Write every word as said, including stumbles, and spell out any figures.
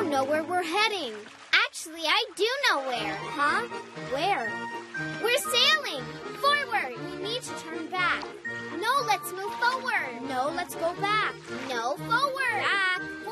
don't know where we're heading. Actually, I do know where. Huh? Where? We're sailing. Forward. We need to turn back. No, let's move forward. No, let's go back. No, forward. Back.